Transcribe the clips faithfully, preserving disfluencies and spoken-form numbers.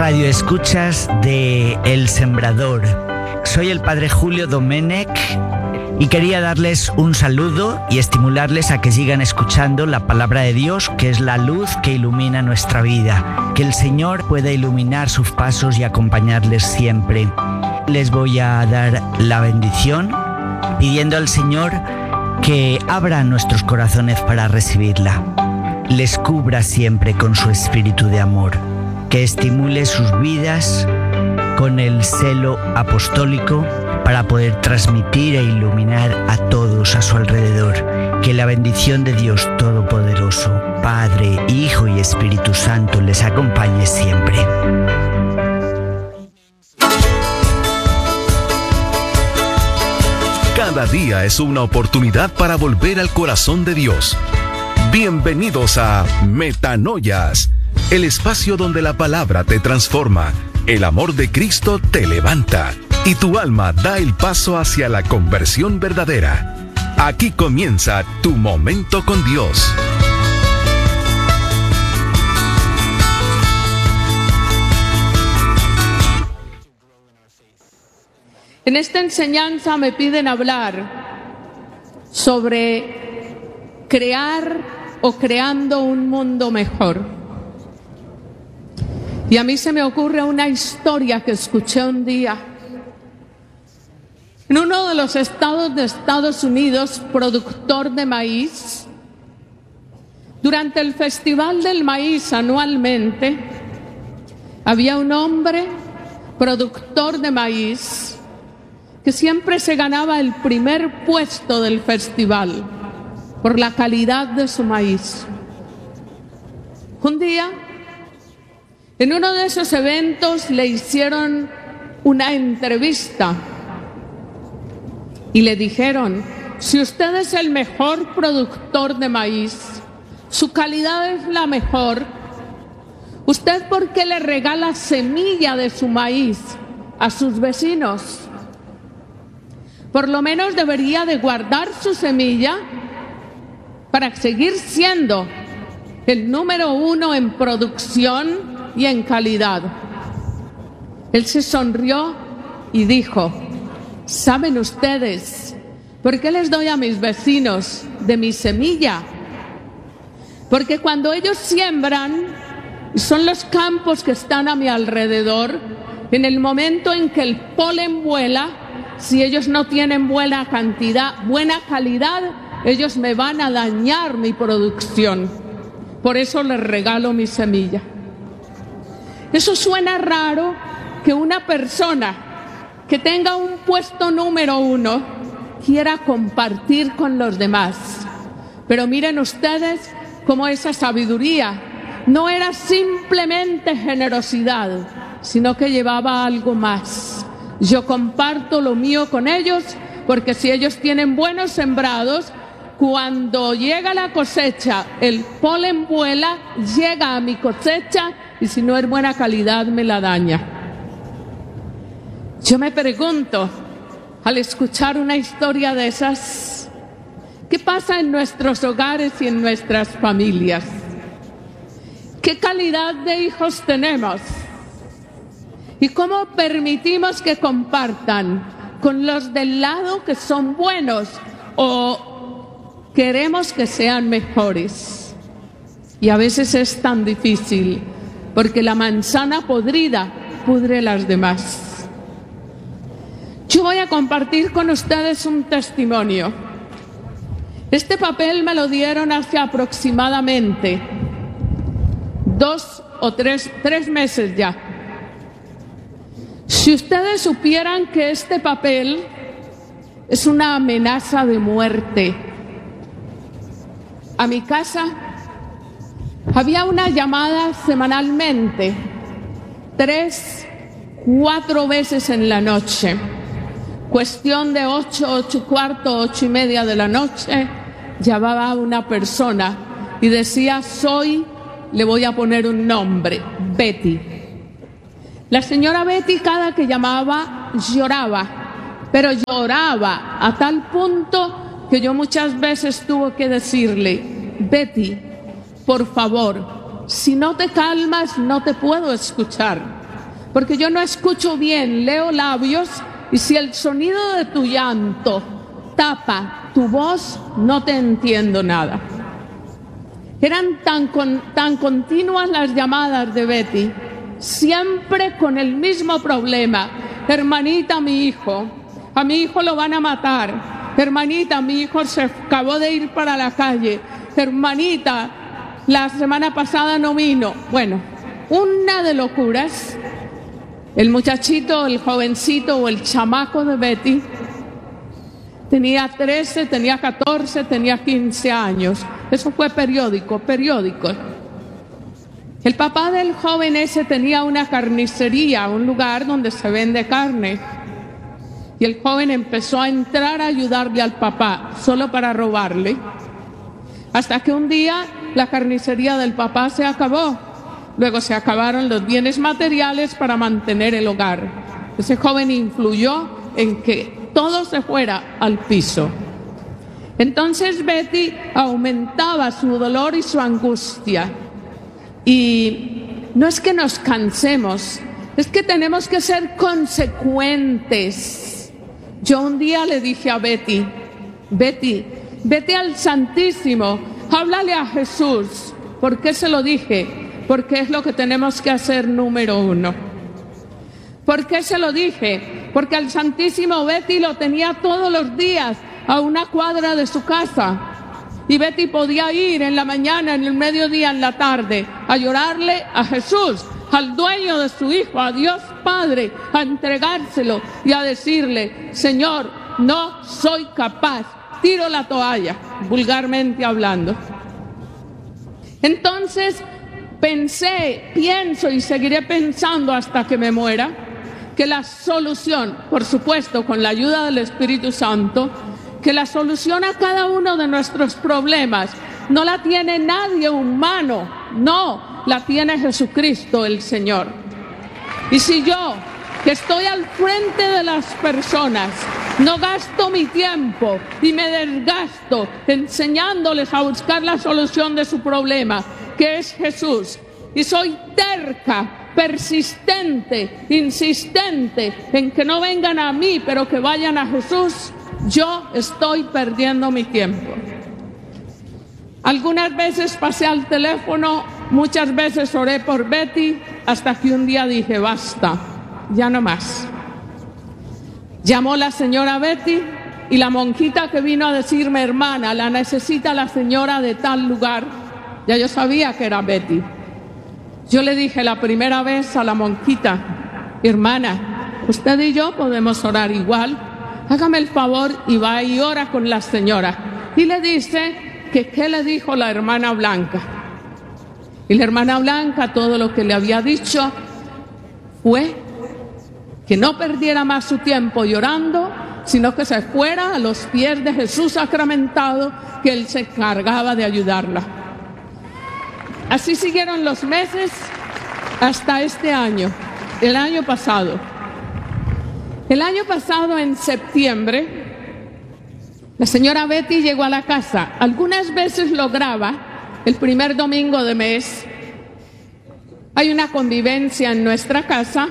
radioescuchas de El Sembrador. Soy el padre Julio Domenech y quería darles un saludo y estimularles a que sigan escuchando la palabra de Dios, que es la luz que ilumina nuestra vida. Que el Señor pueda iluminar sus pasos y acompañarles siempre. Les voy a dar la bendición pidiendo al Señor que abra nuestros corazones para recibirla. Les cubra siempre con su espíritu de amor, que estimule sus vidas con el celo apostólico para poder transmitir e iluminar a todos a su alrededor. Que la bendición de Dios Todopoderoso, Padre, Hijo y Espíritu Santo les acompañe siempre. Cada día es una oportunidad para volver al corazón de Dios. Bienvenidos a Metanoias, el espacio donde la palabra te transforma, el amor de Cristo te levanta y tu alma da el paso hacia la conversión verdadera. Aquí comienza tu momento con Dios. En esta enseñanza me piden hablar sobre crear o creando un mundo mejor. Y a mí se me ocurre una historia que escuché un día. En uno de los estados de Estados Unidos, productor de maíz, durante el Festival del Maíz anualmente, había un hombre productor de maíz que siempre se ganaba el primer puesto del festival por la calidad de su maíz. Un día, en uno de esos eventos, le hicieron una entrevista y le dijeron: si usted es el mejor productor de maíz, su calidad es la mejor, ¿usted por qué le regala semilla de su maíz a sus vecinos? Por lo menos debería de guardar su semilla para seguir siendo el número uno en producción y en calidad. Él se sonrió y dijo: ¿saben ustedes por qué les doy a mis vecinos de mi semilla? Porque cuando ellos siembran, son los campos que están a mi alrededor, en el momento en que el polen vuela, si ellos no tienen buena cantidad, buena calidad, ellos me van a dañar mi producción. Por eso les regalo mi semilla. Eso suena raro, que una persona que tenga un puesto número uno quiera compartir con los demás. Pero miren ustedes cómo esa sabiduría no era simplemente generosidad, sino que llevaba algo más. Yo comparto lo mío con ellos, porque si ellos tienen buenos sembrados, cuando llega la cosecha, el polen vuela, llega a mi cosecha, y si no es buena calidad, me la daña. Yo me pregunto, al escuchar una historia de esas, ¿qué pasa en nuestros hogares y en nuestras familias? ¿Qué calidad de hijos tenemos? ¿Y cómo permitimos que compartan con los del lado que son buenos o queremos que sean mejores? Y a veces es tan difícil, porque la manzana podrida pudre las demás. Yo voy a compartir con ustedes un testimonio. Este papel me lo dieron hace aproximadamente dos o tres, tres meses ya. Si ustedes supieran que este papel es una amenaza de muerte. A mi casa había una llamada semanalmente, tres, cuatro veces en la noche. Cuestión de ocho, ocho cuarto, ocho y media de la noche, llamaba a una persona y decía: soy, le voy a poner un nombre, Betty. La señora Betty, cada que llamaba, lloraba, pero lloraba a tal punto que yo muchas veces tuve que decirle: Betty, por favor, si no te calmas, no te puedo escuchar. porque yo no escucho bien, leo labios, y si el sonido de tu llanto tapa tu voz, no te entiendo nada. Eran tan, con, tan continuas las llamadas de Betty, siempre con el mismo problema. Hermanita, mi hijo, a mi hijo lo van a matar. Hermanita, mi hijo se acabó de ir para la calle. Hermanita, la semana pasada no vino. Bueno, una de locuras. El muchachito, el jovencito o el chamaco de Betty tenía trece, tenía catorce, tenía quince años. Eso fue periódico, periódico. El papá del joven ese tenía una carnicería, un lugar donde se vende carne. Y el joven empezó a entrar a ayudarle al papá, solo para robarle. Hasta que un día la carnicería del papá se acabó. Luego se acabaron los bienes materiales para mantener el hogar. Ese joven influyó en que todo se fuera al piso. Entonces Betty aumentaba su dolor y su angustia. Y no es que nos cansemos, es que tenemos que ser consecuentes. Yo un día le dije a Betty, Betty, vete al Santísimo, háblale a Jesús. ¿Por qué se lo dije? Porque es lo que tenemos que hacer número uno. ¿Por qué se lo dije? Porque al Santísimo Betty lo tenía todos los días a una cuadra de su casa. Y Betty podía ir en la mañana, en el mediodía, en la tarde, a llorarle a Jesús, al dueño de su hijo, a Dios Padre, a entregárselo y a decirle, Señor, no soy capaz, tiro la toalla, vulgarmente hablando. Entonces pensé, pienso y seguiré pensando hasta que me muera, que la solución, por supuesto con la ayuda del Espíritu Santo, que la solución a cada uno de nuestros problemas no la tiene nadie humano, no, la tiene Jesucristo el Señor. Y si yo, que estoy al frente de las personas, no gasto mi tiempo y me desgasto enseñándoles a buscar la solución de su problema, que es Jesús, y soy terca, persistente, insistente en que no vengan a mí, pero que vayan a Jesús, yo estoy perdiendo mi tiempo. Algunas veces pasé al teléfono, muchas veces oré por Betty, hasta que un día dije, basta, ya no más. Llamó la señora Betty y la monjita que vino a decirme, hermana, la necesita la señora de tal lugar. Ya yo sabía que era Betty. Yo le dije la primera vez a la monjita, hermana, usted y yo podemos orar igual. Hágame el favor y va y ora con la señora. Y le dice que qué le dijo la hermana Blanca. Y la hermana Blanca todo lo que le había dicho fue que no perdiera más su tiempo llorando, sino que se fuera a los pies de Jesús sacramentado, que él se encargaba de ayudarla. Así siguieron los meses hasta este año, el año pasado. El año pasado, en septiembre, la señora Betty llegó a la casa. Algunas veces lograba, el primer domingo de mes, hay una convivencia en nuestra casa,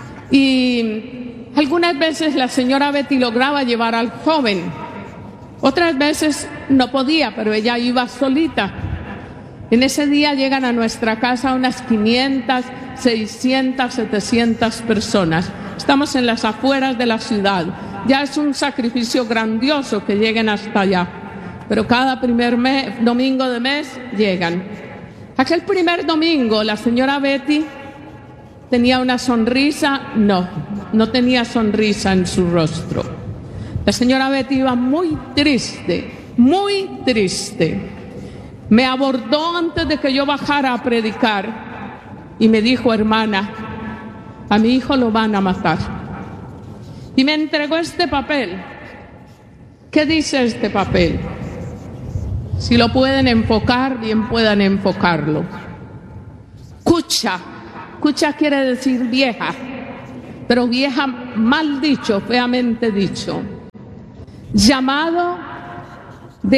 y algunas veces la señora Betty lograba llevar al joven. Otras veces no podía, pero ella iba solita. En ese día llegan a nuestra casa unas quinientas, seiscientas, setecientas personas. Estamos en las afueras de la ciudad. Ya es un sacrificio grandioso que lleguen hasta allá. Pero cada primer mes, domingo de mes llegan. Aquel primer domingo la señora Betty tenía una sonrisa. No, no tenía sonrisa en su rostro. La señora Betty iba muy triste, muy triste. Me abordó antes de que yo bajara a predicar y me dijo, hermana, a mi hijo lo van a matar. Y me entregó este papel. ¿Qué dice este papel? Si lo pueden enfocar, bien puedan enfocarlo. Cucha. Cucha quiere decir vieja, pero vieja mal dicho, feamente dicho. Llamado de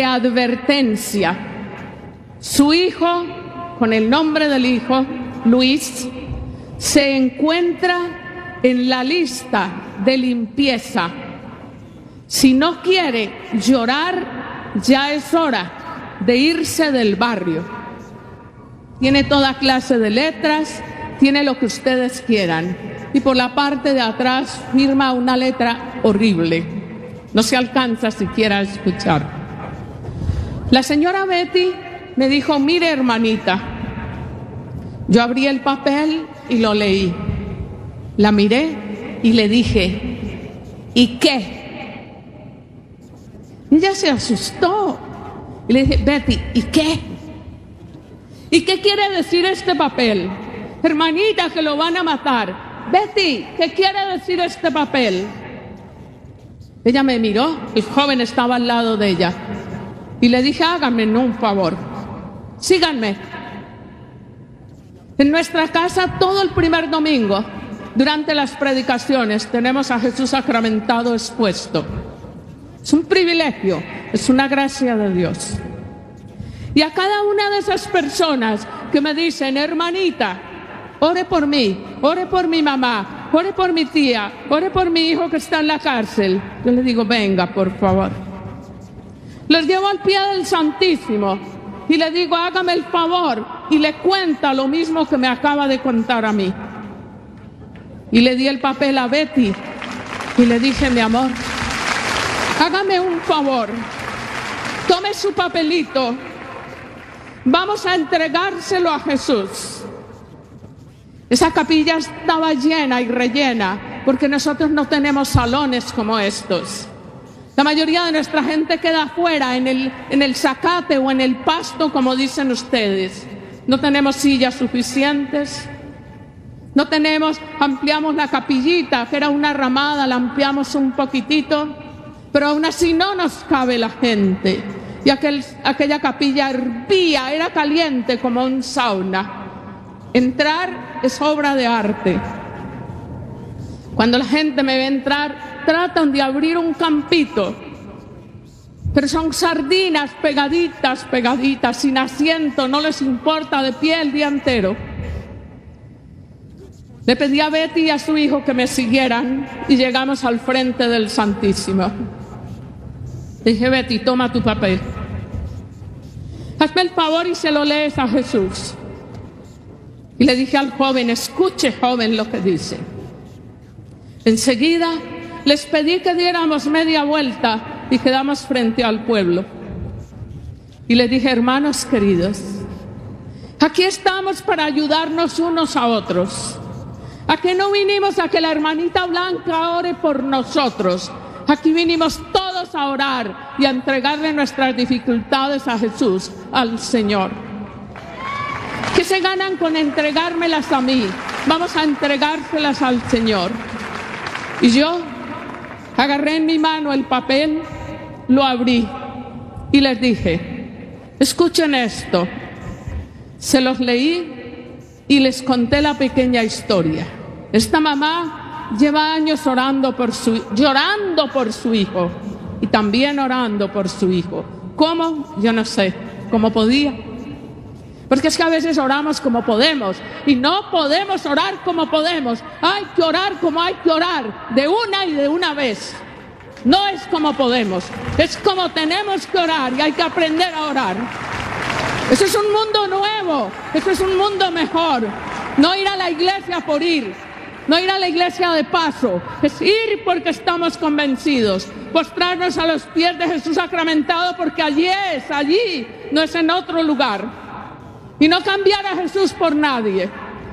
advertencia. Su hijo, con el nombre del hijo, Luis, se encuentra en la lista de limpieza. Si no quiere llorar, ya es hora de irse del barrio. Tiene toda clase de letras, tiene lo que ustedes quieran. Y por la parte de atrás firma una letra horrible. No se alcanza siquiera a escuchar. La señora Betty me dijo, mire hermanita, yo abrí el papel y lo leí. La miré y le dije, ¿y qué? Ella se asustó. Y le dije, Betty, ¿y qué? ¿Y qué quiere decir este papel? Hermanita, que lo van a matar. Betty, ¿qué quiere decir este papel? Ella me miró, el joven estaba al lado de ella. Y le dije, háganme un favor, síganme. En nuestra casa todo el primer domingo, durante las predicaciones, tenemos a Jesús sacramentado expuesto. Es un privilegio, es una gracia de Dios. Y a cada una de esas personas que me dicen, hermanita, ore por mí, ore por mi mamá, ore por mi tía, ore por mi hijo que está en la cárcel, yo le digo, venga, por favor. Los llevo al pie del Santísimo y le digo, hágame el favor, y le cuenta lo mismo que me acaba de contar a mí. Y le di el papel a Betty y le dije, mi amor, hágame un favor, tome su papelito, vamos a entregárselo a Jesús. Esa capilla estaba llena y rellena, porque nosotros no tenemos salones como estos. La mayoría de nuestra gente queda afuera, en el, en el zacate o en el pasto, como dicen ustedes. No tenemos sillas suficientes. No tenemos, ampliamos la capillita, que era una ramada, la ampliamos un poquitito, pero aún así no nos cabe la gente. Y aquel, aquella capilla hervía, era caliente como un sauna. Entrar es obra de arte. Cuando la gente me ve entrar, tratan de abrir un campito, pero son sardinas pegaditas, pegaditas, sin asiento, no les importa, de pie el día entero. Le pedí a Betty y a su hijo que me siguieran y llegamos al frente del Santísimo. Le dije, Betty, toma tu papel. Hazme el favor y se lo lees a Jesús. Y le dije al joven, escuche, joven, lo que dice. Enseguida les pedí que diéramos media vuelta y quedamos frente al pueblo. Y le dije, hermanos queridos, aquí estamos para ayudarnos unos a otros. Aquí no vinimos a que la hermanita Blanca ore por nosotros. Aquí vinimos todos a orar y a entregarle nuestras dificultades a Jesús, al Señor. ¿Qué se ganan con entregármelas a mí? Vamos a entregárselas al Señor. Y yo agarré en mi mano el papel, lo abrí y les dije, escuchen esto. Se los leí y les conté la pequeña historia. Esta mamá lleva años orando por su, llorando por su hijo y también orando por su hijo. ¿Cómo? Yo no sé. ¿Cómo podía? Porque es que a veces oramos como podemos y no podemos orar como podemos. Hay que orar como hay que orar, de una y de una vez. No es como podemos, es como tenemos que orar y hay que aprender a orar. Eso es un mundo nuevo, eso es un mundo mejor. No ir a la iglesia por ir, no ir a la iglesia de paso, es ir porque estamos convencidos. Postrarnos a los pies de Jesús sacramentado porque allí es, allí, no es en otro lugar. Y no cambiar a Jesús por nadie.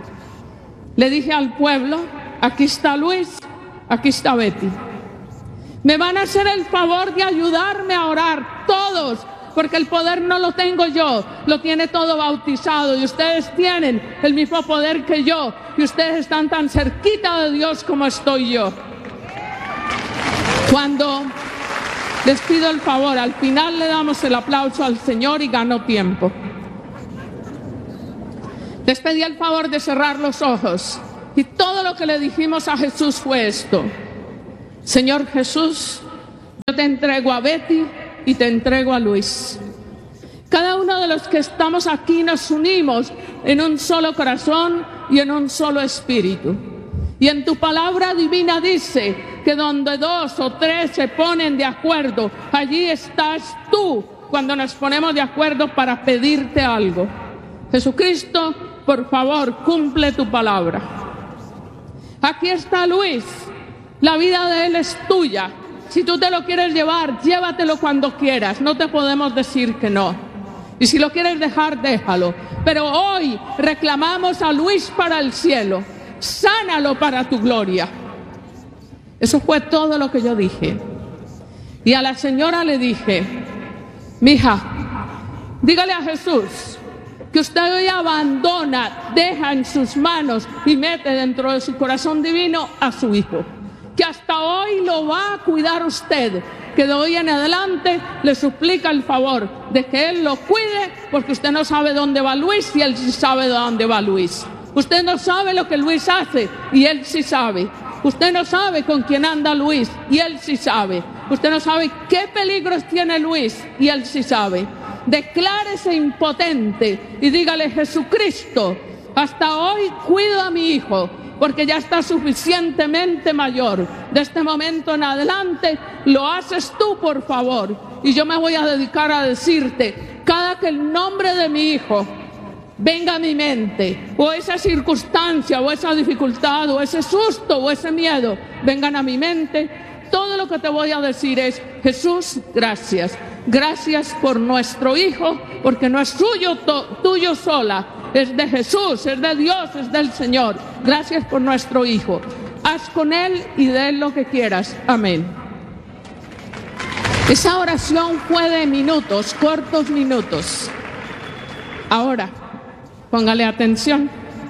Le dije al pueblo, aquí está Luis, aquí está Betty. Me van a hacer el favor de ayudarme a orar todos, porque el poder no lo tengo yo, lo tiene todo bautizado y ustedes tienen el mismo poder que yo y ustedes están tan cerquita de Dios como estoy yo. Cuando les pido el favor, al final le damos el aplauso al Señor y gano tiempo. Les pedí el favor de cerrar los ojos y todo lo que le dijimos a Jesús fue esto. Señor Jesús, yo te entrego a Betty y te entrego a Luis. Cada uno de los que estamos aquí nos unimos en un solo corazón y en un solo espíritu. Y en tu palabra divina dice que donde dos o tres se ponen de acuerdo, allí estás tú cuando nos ponemos de acuerdo para pedirte algo. Jesucristo, por favor, cumple tu palabra. Aquí está Luis, la vida de él es tuya. Si tú te lo quieres llevar, llévatelo cuando quieras, no te podemos decir que no. Y si lo quieres dejar, déjalo. Pero hoy reclamamos a Luis para el cielo. Sánalo para tu gloria. Eso fue todo lo que yo dije. Y a la señora le dije: mija, dígale a Jesús que usted hoy abandona, deja en sus manos y mete dentro de su corazón divino a su hijo. Que hasta hoy lo va a cuidar usted. Que de hoy en adelante le suplica el favor de que él lo cuide, porque usted no sabe dónde va Luis y él sí sabe dónde va Luis. Usted no sabe lo que Luis hace y él sí sabe. Usted no sabe con quién anda Luis y él sí sabe. Usted no sabe qué peligros tiene Luis y él sí sabe. Declárese impotente y dígale: Jesucristo, hasta hoy cuido a mi hijo, porque ya está suficientemente mayor. De este momento en adelante lo haces tú, por favor. Y yo me voy a dedicar a decirte, cada que el nombre de mi hijo venga a mi mente, o esa circunstancia, o esa dificultad, o ese susto, o ese miedo, vengan a mi mente, todo lo que te voy a decir es: Jesús, gracias. Gracias por nuestro hijo, porque no es suyo, tuyo sola, es de Jesús, es de Dios, es del Señor. Gracias por nuestro hijo. Haz con él y de él lo que quieras. Amén. Esa oración fue de minutos, cortos minutos. Ahora, póngale atención.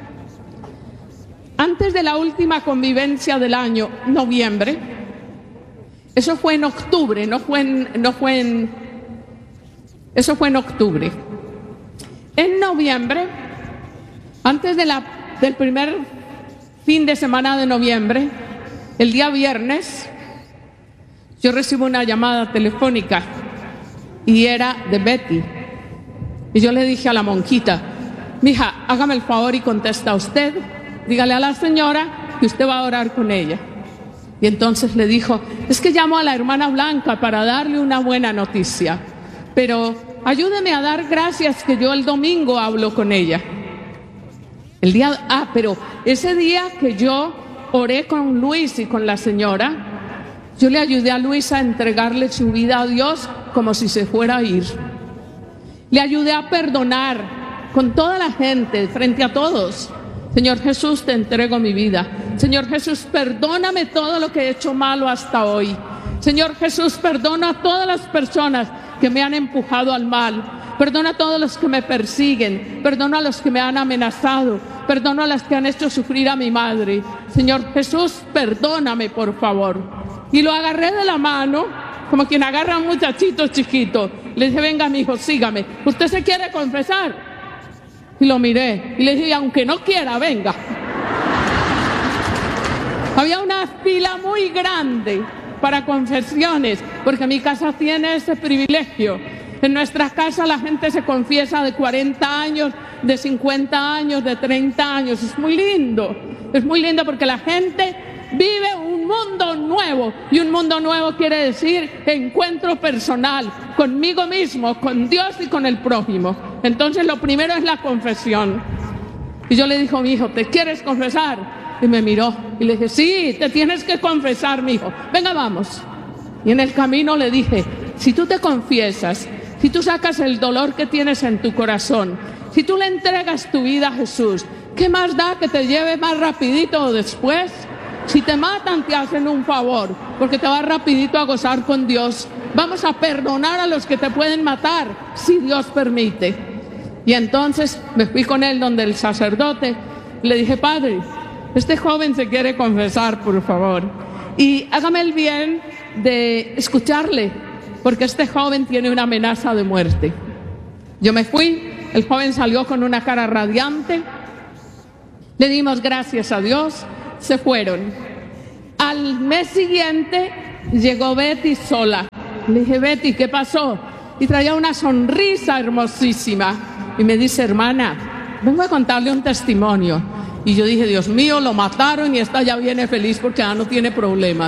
Antes de la última convivencia del año, noviembre, eso fue en octubre, no fue en, no fue en, eso fue en octubre. En noviembre, antes de la, del primer fin de semana de noviembre, el día viernes, yo recibo una llamada telefónica y era de Betty. Y yo le dije a la monjita: mija, hágame el favor y contesta usted, dígale a la señora que usted va a orar con ella. Y entonces le dijo: es que llamo a la hermana Blanca para darle una buena noticia, pero ayúdeme a dar gracias que yo el domingo hablo con ella. El día, ah, pero ese día que yo oré con Luis y con la señora, yo le ayudé a Luis a entregarle su vida a Dios como si se fuera a ir. Le ayudé a perdonar con toda la gente, frente a todos. Señor Jesús, te entrego mi vida. Señor Jesús, perdóname todo lo que he hecho malo hasta hoy. Señor Jesús, perdona a todas las personas que me han empujado al mal. Perdona a todos los que me persiguen. Perdona a los que me han amenazado. Perdona a las que han hecho sufrir a mi madre. Señor Jesús, perdóname, por favor. Y lo agarré de la mano, como quien agarra a un muchachito chiquito. Le dije: venga, mi hijo, sígame. ¿Usted se quiere confesar? Y lo miré y le dije: aunque no quiera, venga. Había una fila muy grande para confesiones, porque mi casa tiene ese privilegio. En nuestra casa la gente se confiesa de cuarenta años, de cincuenta años, de treinta años. Es muy lindo, es muy lindo porque la gente vive un mundo nuevo, y un mundo nuevo quiere decir encuentro personal conmigo mismo, con Dios y con el prójimo. Entonces lo primero es la confesión. Y yo le dije: mi hijo, ¿te quieres confesar? Y me miró y le dije: sí, te tienes que confesar, mi hijo. Venga, vamos. Y en el camino le dije: si tú te confiesas, si tú sacas el dolor que tienes en tu corazón, si tú le entregas tu vida a Jesús, ¿qué más da que te lleve más rapidito o después? Si te matan, te hacen un favor, porque te vas rapidito a gozar con Dios. Vamos a perdonar a los que te pueden matar, si Dios permite. Y entonces me fui con él donde el sacerdote. Le dije: padre, este joven se quiere confesar, por favor. Y hágame el bien de escucharle, porque este joven tiene una amenaza de muerte. Yo me fui, el joven salió con una cara radiante. Le dimos gracias a Dios, se fueron. Al mes siguiente llegó Betty sola. Le dije: Betty, ¿qué pasó? Y traía una sonrisa hermosísima. Y me dice: hermana, vengo a contarle un testimonio. Y yo dije, Dios mío, lo mataron y esta ya viene feliz porque ya no tiene problemas.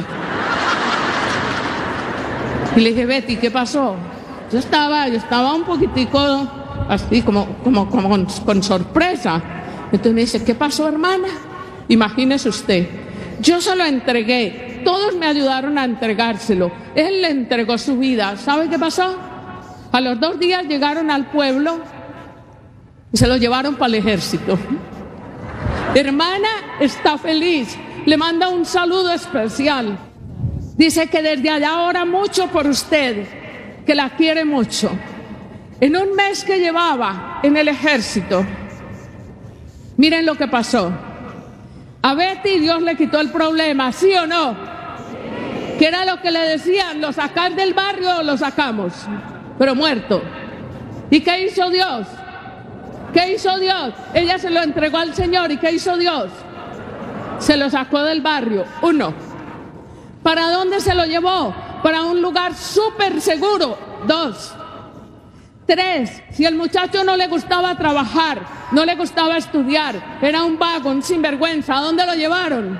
Y le dije, Betty, ¿qué pasó? Yo estaba, yo estaba un poquitico así como, como, como con, con sorpresa. Entonces me dice, ¿qué pasó, hermana? Imagínese usted, yo se lo entregué, todos me ayudaron a entregárselo. Él le entregó su vida. ¿Sabe qué pasó? A los dos días llegaron al pueblo y se lo llevaron para el ejército. Hermana está feliz, le manda un saludo especial. Dice que desde allá ora mucho por usted, que la quiere mucho. En un mes que llevaba en el ejército, miren lo que pasó. A Betty Dios le quitó el problema, ¿sí o no? Que era lo que le decían, lo sacan del barrio o lo sacamos, pero muerto. ¿Y qué hizo Dios? ¿Qué hizo Dios? Ella se lo entregó al Señor. ¿Y qué hizo Dios? Se lo sacó del barrio. Uno. ¿Para dónde se lo llevó? Para un lugar súper seguro. Dos. Tres. Si el muchacho no le gustaba trabajar, no le gustaba estudiar, era un vago, un sinvergüenza, ¿a dónde lo llevaron?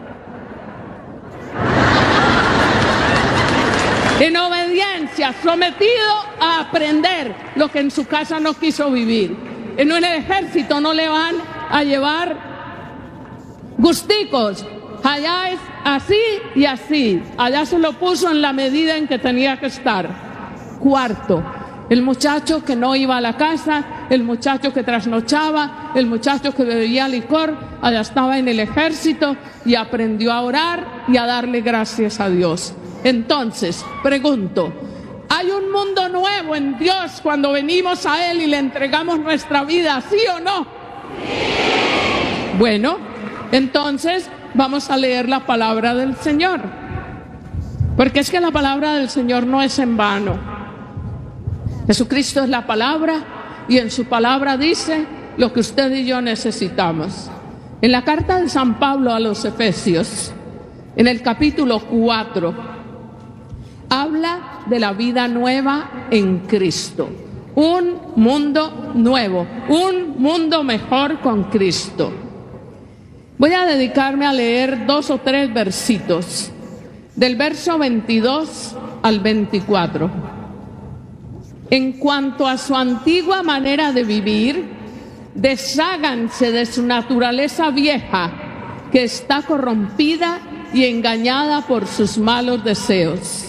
En obediencia, sometido a aprender lo que en su casa no quiso vivir. En el ejército no le van a llevar gusticos. Allá es así y así. Allá se lo puso en la medida en que tenía que estar. Cuarto, el muchacho que no iba a la casa, el muchacho que trasnochaba, el muchacho que bebía licor, allá estaba en el ejército y aprendió a orar y a darle gracias a Dios. Entonces, pregunto, ¿hay un mundo nuevo en Dios cuando venimos a Él y le entregamos nuestra vida, sí o no? Sí. Bueno, entonces vamos a leer la palabra del Señor. Porque es que la palabra del Señor no es en vano. Jesucristo es la palabra y en su palabra dice lo que usted y yo necesitamos. En la carta de San Pablo a los Efesios, en el capítulo cuatro, habla de la vida nueva en Cristo. Un mundo nuevo, un mundo mejor con Cristo. Voy a dedicarme a leer dos o tres versitos, del verso veintidós al veinticuatro. En cuanto a su antigua manera de vivir, desháganse de su naturaleza vieja, que está corrompida y engañada por sus malos deseos.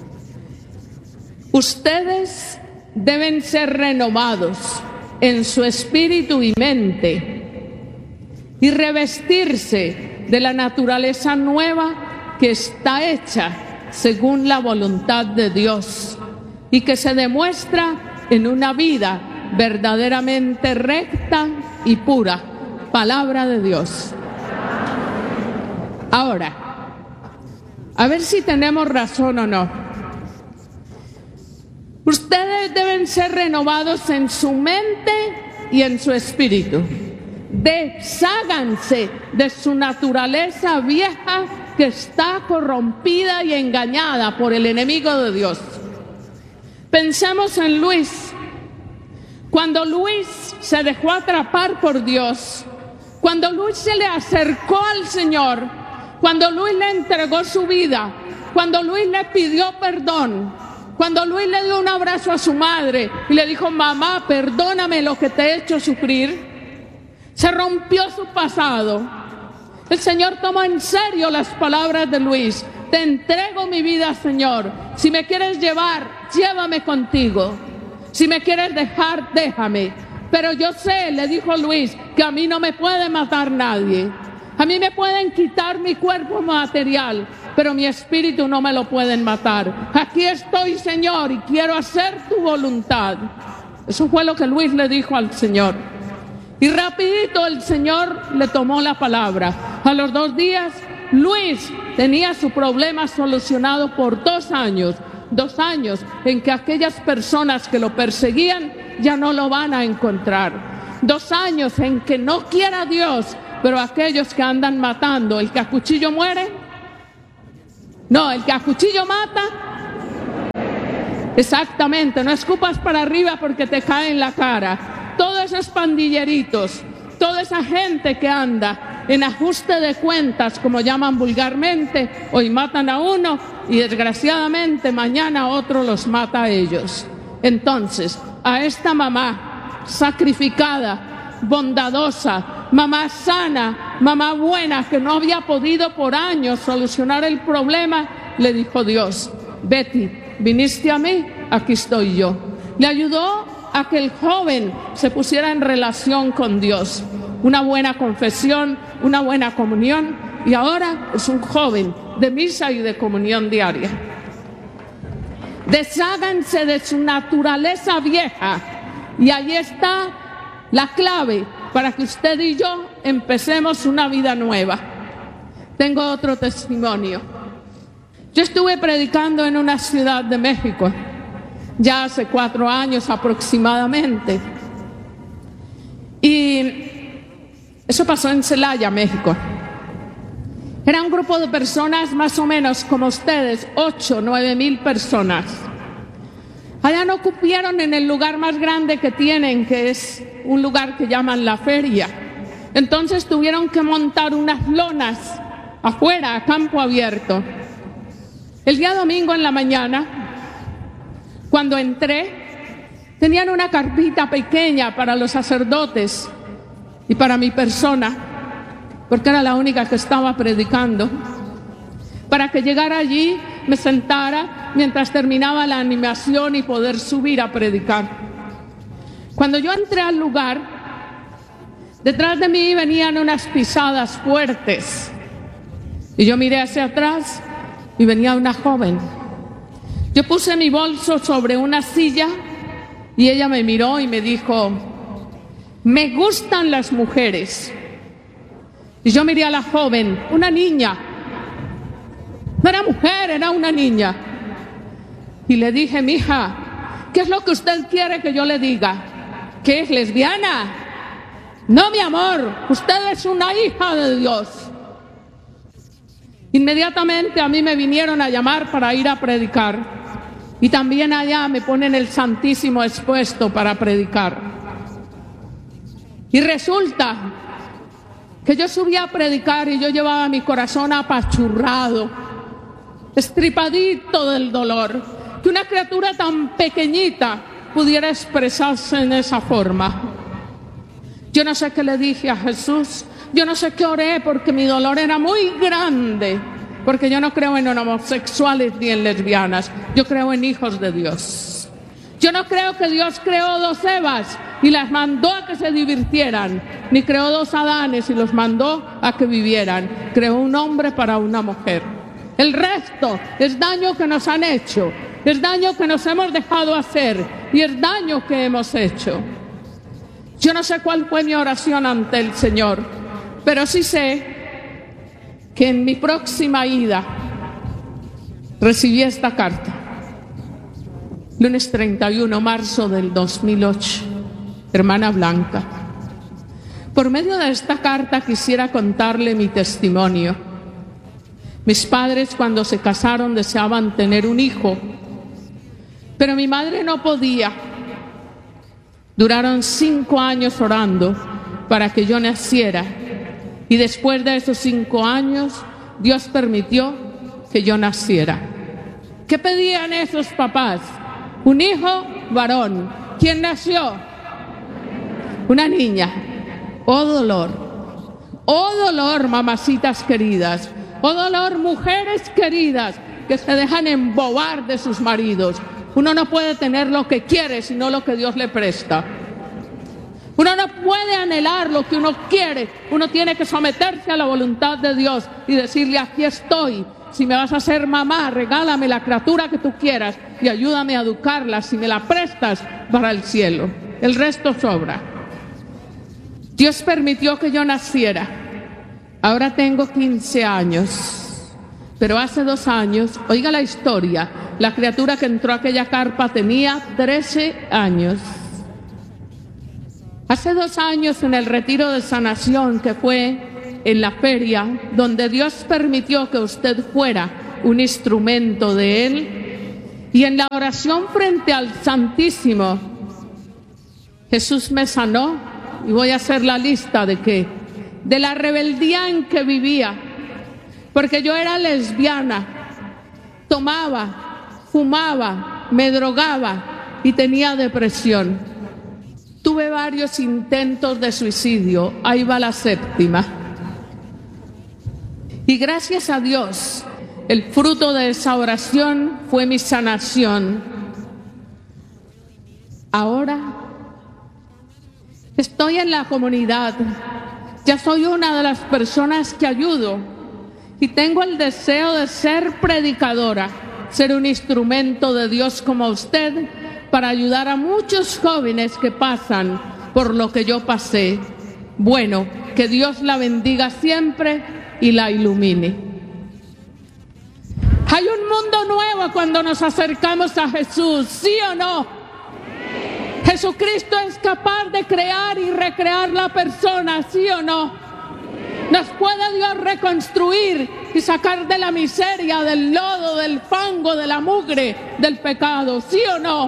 Ustedes deben ser renovados en su espíritu y mente y revestirse de la naturaleza nueva que está hecha según la voluntad de Dios y que se demuestra en una vida verdaderamente recta y pura. Palabra de Dios. Ahora, a ver si tenemos razón o no. Ustedes deben ser renovados en su mente y en su espíritu. Desháganse de su naturaleza vieja que está corrompida y engañada por el enemigo de Dios. Pensemos en Luis. Cuando Luis se dejó atrapar por Dios, cuando Luis se le acercó al Señor, cuando Luis le entregó su vida, cuando Luis le pidió perdón, cuando Luis le dio un abrazo a su madre y le dijo, mamá, perdóname lo que te he hecho sufrir, se rompió su pasado. El Señor tomó en serio las palabras de Luis. Te entrego mi vida, Señor. Si me quieres llevar, llévame contigo. Si me quieres dejar, déjame. Pero yo sé, le dijo Luis, que a mí no me puede matar nadie. A mí me pueden quitar mi cuerpo material, pero mi espíritu no me lo pueden matar. Aquí estoy, Señor, y quiero hacer tu voluntad. Eso fue lo que Luis le dijo al Señor. Y rapidito el Señor le tomó la palabra. A los dos días, Luis tenía su problema solucionado por dos años. Dos años en que aquellas personas que lo perseguían ya no lo van a encontrar. Dos años en que no quiera Dios, pero aquellos que andan matando, el que a cuchillo muere, no, el que a cuchillo mata, exactamente, no escupas para arriba porque te cae en la cara. Todos esos pandilleritos, toda esa gente que anda en ajuste de cuentas, como llaman vulgarmente, hoy matan a uno y desgraciadamente mañana otro los mata a ellos. Entonces, a esta mamá sacrificada, bondadosa, mamá sana, mamá buena, que no había podido por años solucionar el problema, le dijo Dios: Betty, viniste a mí, aquí estoy yo. Le ayudó a que el joven se pusiera en relación con Dios, una buena confesión, una buena comunión, y ahora es un joven de misa y de comunión diaria. Desháganse de su naturaleza vieja, y ahí está la clave para que usted y yo empecemos una vida nueva. Tengo otro testimonio. Yo estuve predicando en una ciudad de México ya hace cuatro años aproximadamente, y eso pasó en Celaya, México. Era un grupo de personas más o menos como ustedes, ocho, nueve mil personas. Allá no cupieron en el lugar más grande que tienen, que es un lugar que llaman la feria. Entonces tuvieron que montar unas lonas afuera, a campo abierto. El día domingo en la mañana, cuando entré, tenían una carpita pequeña para los sacerdotes y para mi persona, porque era la única que estaba predicando, para que llegara allí, me sentara mientras terminaba la animación y poder subir a predicar. Cuando yo entré al lugar, detrás de mí venían unas pisadas fuertes, y yo miré hacia atrás y venía una joven. Yo puse mi bolso sobre una silla y ella me miró y me dijo: me gustan las mujeres. Y yo miré a la joven, una niña. No era mujer, era una niña. Y le dije: mija, ¿qué es lo que usted quiere que yo le diga? ¿Que es lesbiana? No, mi amor, usted es una hija de Dios. Inmediatamente a mí me vinieron a llamar para ir a predicar. Y también allá me ponen el Santísimo expuesto para predicar. Y resulta que yo subí a predicar y yo llevaba mi corazón apachurrado, estripadito del dolor, que una criatura tan pequeñita pudiera expresarse en esa forma. Yo no sé qué le dije a Jesús, yo no sé qué oré, porque mi dolor era muy grande, porque yo no creo en homosexuales ni en lesbianas, yo creo en hijos de Dios. Yo no creo que Dios creó dos Evas y las mandó a que se divirtieran, ni creó dos Adanes y los mandó a que vivieran. Creó un hombre para una mujer. El resto es daño que nos han hecho, es daño que nos hemos dejado hacer y es daño que hemos hecho. Yo no sé cuál fue mi oración ante el Señor, pero sí sé que en mi próxima ida recibí esta carta, lunes treinta y uno de marzo del dos mil ocho, hermana Blanca. Por medio de esta carta quisiera contarle mi testimonio. Mis padres, cuando se casaron, deseaban tener un hijo, pero mi madre no podía. Duraron cinco años orando para que yo naciera. Y después de esos cinco años, Dios permitió que yo naciera. ¿Qué pedían esos papás? Un hijo varón. ¿Quién nació? Una niña. Oh dolor. Oh dolor, mamacitas queridas. Oh dolor, mujeres queridas que se dejan embobar de sus maridos. Uno no puede tener lo que quiere, sino lo que Dios le presta. Uno no puede anhelar lo que uno quiere, uno tiene que someterse a la voluntad de Dios y decirle: aquí estoy, si me vas a hacer mamá, regálame la criatura que tú quieras y ayúdame a educarla, si me la prestas, para el cielo. El resto sobra. Dios permitió que yo naciera. Ahora tengo quince años, pero hace dos años, oiga la historia, la criatura que entró a aquella carpa tenía trece años. Hace dos años, en el retiro de sanación que fue en la feria, donde Dios permitió que usted fuera un instrumento de Él, y en la oración frente al Santísimo, Jesús me sanó y voy a hacer la lista de qué, de la rebeldía en que vivía, porque yo era lesbiana, tomaba, fumaba, me drogaba y tenía depresión. Tuve varios intentos de suicidio, ahí va la séptima. Y gracias a Dios, el fruto de esa oración fue mi sanación. Ahora estoy en la comunidad, ya soy una de las personas que ayudo y tengo el deseo de ser predicadora, ser un instrumento de Dios como usted para ayudar a muchos jóvenes que pasan por lo que yo pasé. Bueno, que Dios la bendiga siempre y la ilumine. Hay un mundo nuevo cuando nos acercamos a Jesús, ¿sí o no? Jesucristo es capaz de crear y recrear la persona, ¿sí o no? Nos puede Dios reconstruir y sacar de la miseria, del lodo, del fango, de la mugre, del pecado, ¿sí o no?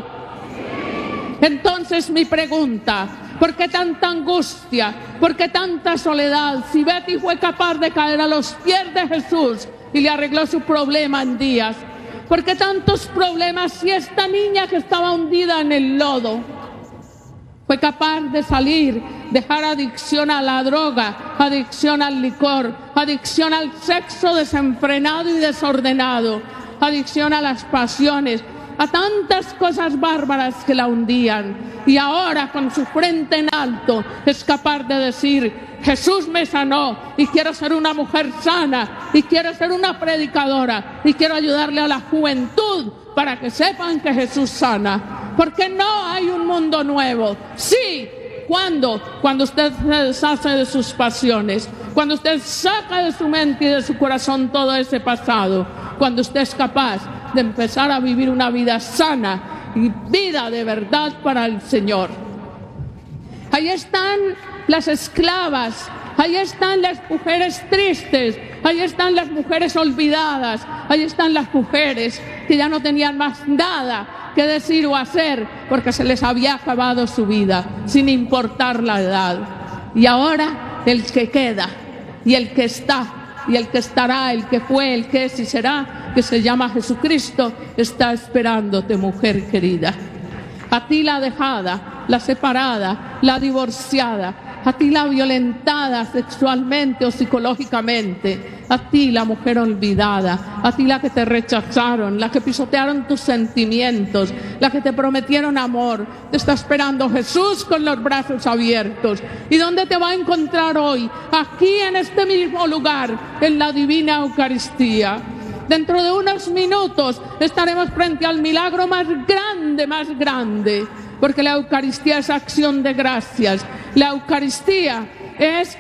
Entonces mi pregunta, ¿por qué tanta angustia? ¿Por qué tanta soledad? Si Betty fue capaz de caer a los pies de Jesús y le arregló su problema en días, ¿por qué tantos problemas si esta niña que estaba hundida en el lodo fue capaz de salir, dejar adicción a la droga, adicción al licor, adicción al sexo desenfrenado y desordenado, adicción a las pasiones, a tantas cosas bárbaras que la hundían? Y ahora con su frente en alto es capaz de decir: Jesús me sanó y quiero ser una mujer sana y quiero ser una predicadora y quiero ayudarle a la juventud para que sepan que Jesús sana. Porque no hay un mundo nuevo. Sí, ¿cuándo? Cuando usted se deshace de sus pasiones, cuando usted saca de su mente y de su corazón todo ese pasado, cuando usted es capaz de empezar a vivir una vida sana y vida de verdad para el Señor. Ahí están las esclavas, ahí están las mujeres tristes, ahí están las mujeres olvidadas, ahí están las mujeres que ya no tenían más nada que decir o hacer porque se les había acabado su vida, sin importar la edad. Y ahora el que queda y el que está y el que estará, el que fue, el que es y será, que se llama Jesucristo, está esperándote, mujer querida. A ti la dejada, la separada, la divorciada, a ti la violentada sexualmente o psicológicamente, a ti la mujer olvidada, a ti la que te rechazaron, la que pisotearon tus sentimientos, la que te prometieron amor, te está esperando Jesús con los brazos abiertos. ¿Y dónde te va a encontrar hoy? Aquí en este mismo lugar, en la divina Eucaristía. Dentro de unos minutos estaremos frente al milagro más grande, más grande, porque la Eucaristía es acción de gracias. La Eucaristía es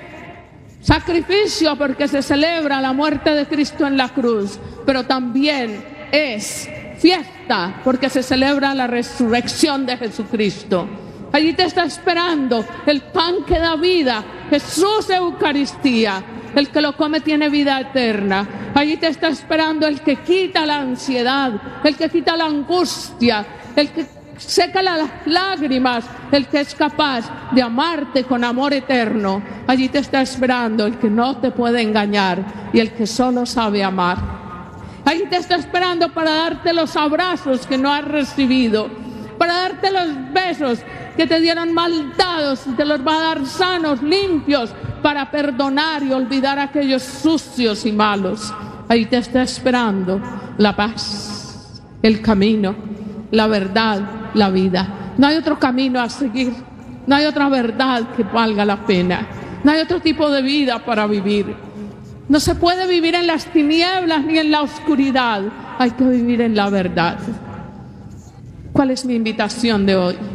sacrificio porque se celebra la muerte de Cristo en la cruz, pero también es fiesta porque se celebra la resurrección de Jesucristo. Allí te está esperando el pan que da vida, Jesús Eucaristía. El que lo come tiene vida eterna. Allí te está esperando el que quita la ansiedad, el que quita la angustia, el que seca las lágrimas, el que es capaz de amarte con amor eterno. Allí te está esperando el que no te puede engañar y el que solo sabe amar. Allí te está esperando para darte los abrazos que no has recibido, para darte los besos que te dieron mal dados y te los va a dar sanos, limpios, para perdonar y olvidar a aquellos sucios y malos. Ahí te está esperando la paz, el camino, la verdad, la vida. No hay otro camino a seguir, no hay otra verdad que valga la pena, no hay otro tipo de vida para vivir. No se puede vivir en las tinieblas ni en la oscuridad, hay que vivir en la verdad. ¿Cuál es mi invitación de hoy?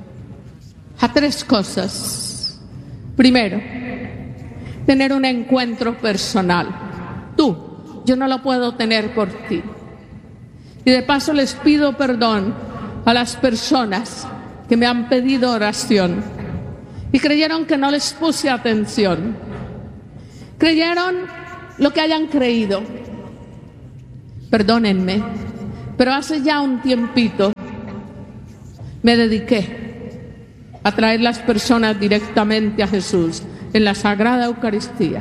A tres cosas. Primero, tener un encuentro personal. Tú, yo no lo puedo tener por ti. Y de paso les pido perdón a las personas que me han pedido oración y creyeron que no les puse atención. Creyeron lo que hayan creído. Perdónenme, pero hace ya un tiempito me dediqué a traer las personas directamente a Jesús en la Sagrada Eucaristía.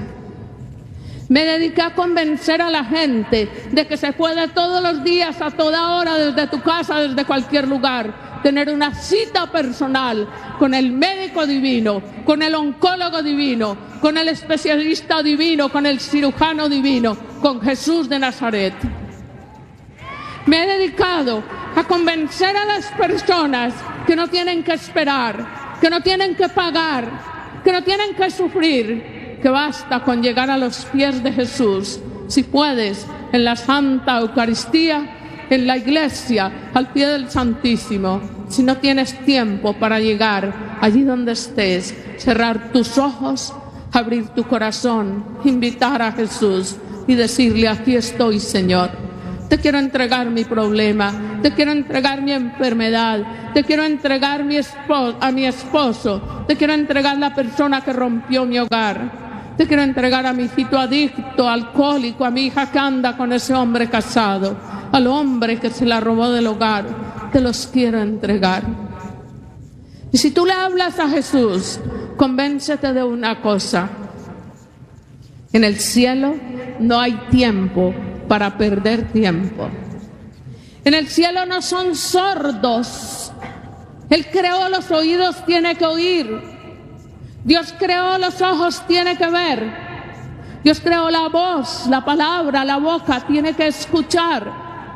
Me dediqué a convencer a la gente de que se puede todos los días, a toda hora, desde tu casa, desde cualquier lugar, tener una cita personal con el médico divino, con el oncólogo divino, con el especialista divino, con el cirujano divino, con Jesús de Nazaret. Me he dedicado a convencer a las personas que no tienen que esperar, que no tienen que pagar, que no tienen que sufrir, que basta con llegar a los pies de Jesús, si puedes, en la Santa Eucaristía, en la iglesia, al pie del Santísimo. Si no tienes tiempo para llegar allí donde estés, cerrar tus ojos, abrir tu corazón, invitar a Jesús y decirle: aquí estoy, Señor. Te quiero entregar mi problema, te quiero entregar mi enfermedad, te quiero entregar mi esposo, a mi esposo, te quiero entregar la persona que rompió mi hogar, te quiero entregar a mi hijito adicto, alcohólico, a mi hija que anda con ese hombre casado, al hombre que se la robó del hogar, te los quiero entregar. Y si tú le hablas a Jesús, convéncete de una cosa: en el cielo no hay tiempo para perder tiempo. En el cielo no son sordos. Él creó los oídos, tiene que oír. Dios creó los ojos, tiene que ver. Dios creó la voz, la palabra, la boca, tiene que escuchar.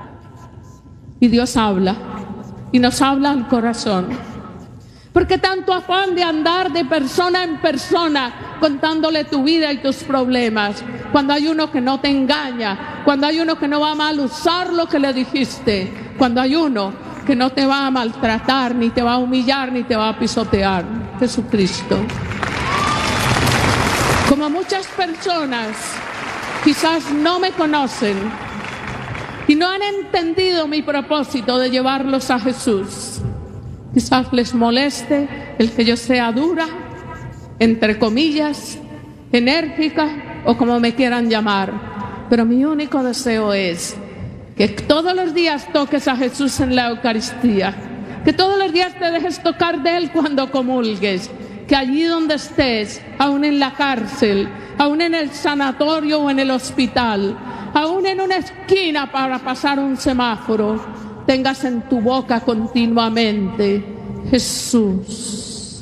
Y Dios habla, y nos habla al corazón. ¿Por qué tanto afán de andar de persona en persona contándole tu vida y tus problemas, cuando hay uno que no te engaña, cuando hay uno que no va a mal usar lo que le dijiste, cuando hay uno que no te va a maltratar, ni te va a humillar, ni te va a pisotear? Jesucristo. Como muchas personas quizás no me conocen y no han entendido mi propósito de llevarlos a Jesús, quizás les moleste el que yo sea dura, entre comillas, enérgica o como me quieran llamar, pero mi único deseo es que todos los días toques a Jesús en la Eucaristía, que todos los días te dejes tocar de Él cuando comulgues, que allí donde estés, aún en la cárcel, aún en el sanatorio o en el hospital, aún en una esquina para pasar un semáforo, tengas en tu boca continuamente: Jesús,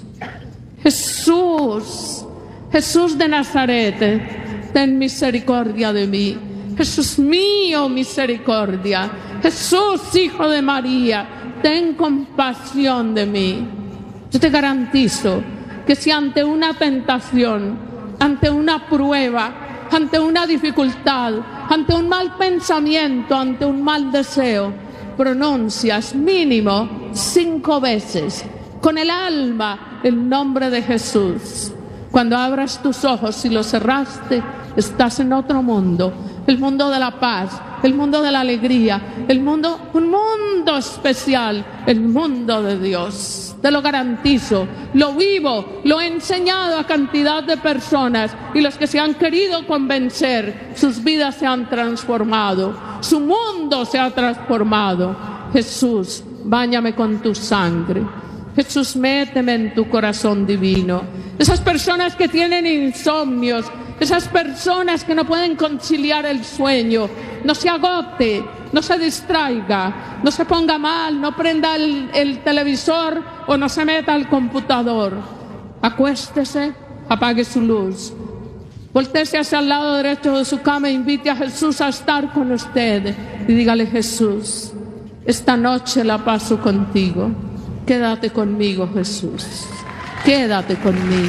Jesús, Jesús de Nazaret, ten misericordia de mí. Jesús mío, misericordia. Jesús, Hijo de María, ten compasión de mí. Yo te garantizo que si ante una tentación, ante una prueba, ante una dificultad, ante un mal pensamiento, ante un mal deseo, pronuncias mínimo cinco veces con el alma el nombre de Jesús, cuando abras tus ojos y los cerraste, estás en otro mundo, el mundo de la paz, el mundo de la alegría, el mundo, un mundo especial, el mundo de Dios. Te lo garantizo, lo vivo, lo he enseñado a cantidad de personas, y los que se han querido convencer, sus vidas se han transformado, su mundo se ha transformado. Jesús, báñame con tu sangre. Jesús, méteme en tu corazón divino. Esas personas que tienen insomnios, esas personas que no pueden conciliar el sueño, no se agote, no se distraiga, no se ponga mal, no prenda el, el televisor o no se meta al computador. Acuéstese, apague su luz, voltéese hacia el lado derecho de su cama e invite a Jesús a estar con usted y dígale: Jesús, esta noche la paso contigo. Quédate conmigo, Jesús. Quédate conmigo.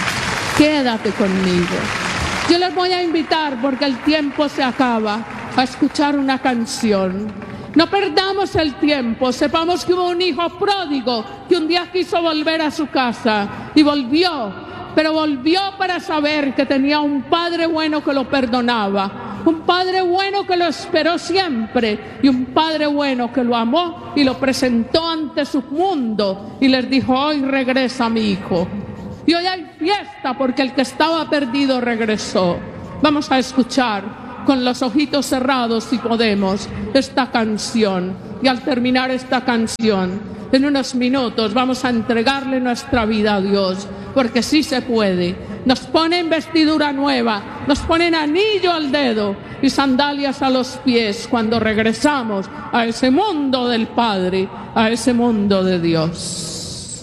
Quédate conmigo. Yo les voy a invitar, porque el tiempo se acaba, a escuchar una canción. No perdamos el tiempo. Sepamos que hubo un hijo pródigo que un día quiso volver a su casa y volvió, pero volvió para saber que tenía un padre bueno que lo perdonaba, un padre bueno que lo esperó siempre y un padre bueno que lo amó y lo presentó ante su mundo y les dijo: hoy regresa mi hijo. Y hoy hay fiesta porque el que estaba perdido regresó. Vamos a escuchar con los ojitos cerrados, si podemos, esta canción. Y al terminar esta canción, En unos minutos vamos a entregarle nuestra vida a Dios, porque sí se puede. Nos ponen vestidura nueva, nos ponen anillo al dedo y sandalias a los pies cuando regresamos a ese mundo del Padre, a ese mundo de Dios.